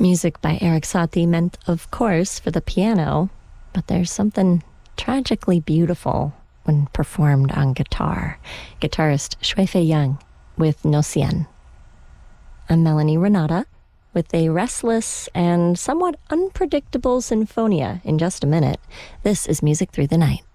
Music by Erik Satie meant, of course, for the piano, but there's something tragically beautiful when performed on guitar. Guitarist Shui-Fei Yang with No Cien. I'm Melanie Renata with a restless and somewhat unpredictable sinfonia in just a minute. This is Music Through the Night.